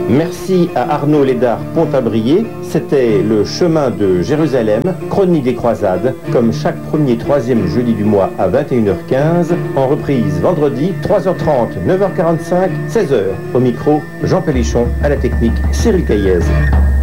Merci à Arnaud Lédard Pontabrier. C'était le chemin de Jérusalem, chronique des croisades, comme chaque premier troisième jeudi du mois à 21h15, en reprise vendredi 3h30, 9h45, 16h. Au micro, Jean Pélichon, à la technique, Cyril Caillez.